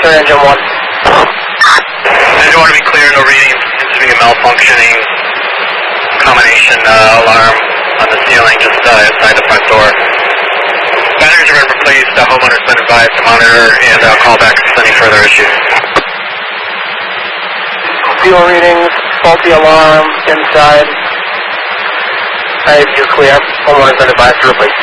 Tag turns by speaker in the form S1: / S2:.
S1: clear engine 1.
S2: Engine 1 to be clear, no readings. Seems to be a malfunctioning combination alarm on the ceiling just inside the front door. Batteries are replaced. The homeowner's been advised to monitor and call back if there's any further issues.
S1: Fuel readings, faulty alarm inside. You're clear. Homeowner's been advised to replace